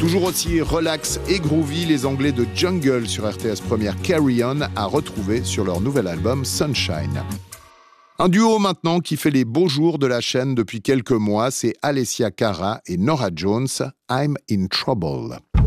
Toujours aussi relax et groovy, les Anglais de Jungle sur RTS Première Carry On à retrouver sur leur nouvel album Sunshine. Un duo maintenant qui fait les beaux jours de la chaîne depuis quelques mois, c'est Alessia Cara et Norah Jones, I'm in Trouble.